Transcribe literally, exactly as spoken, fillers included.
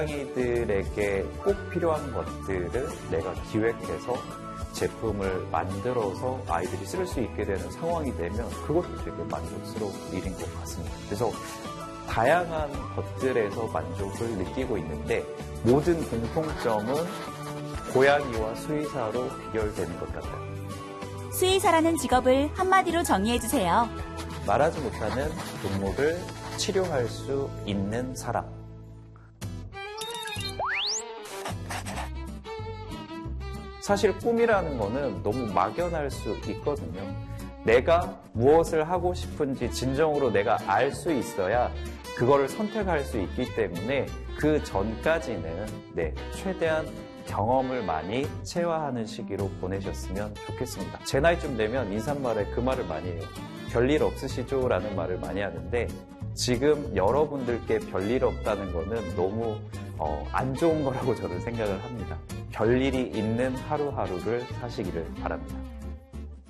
고양이들에게 꼭 필요한 것들을 내가 기획해서 제품을 만들어서 아이들이 쓸 수 있게 되는 상황이 되면 그것도 되게 만족스러운 일인 것 같습니다. 그래서 다양한 것들에서 만족을 느끼고 있는데 모든 공통점은 고양이와 수의사로 귀결되는 것 같아요. 수의사라는 직업을 한마디로 정의해주세요. 말하지 못하는 동물을 치료할 수 있는 사람. 사실 꿈이라는 거는 너무 막연할 수 있거든요. 내가 무엇을 하고 싶은지 진정으로 내가 알 수 있어야 그거를 선택할 수 있기 때문에 그 전까지는 네, 최대한 경험을 많이 체화하는 시기로 보내셨으면 좋겠습니다. 제 나이쯤 되면 인사말에 그 말을 많이 해요. 별일 없으시죠? 라는 말을 많이 하는데 지금 여러분들께 별일 없다는 거는 너무 어, 안 좋은 거라고 저는 생각을 합니다. 별일이 있는 하루하루를 사시기를 바랍니다.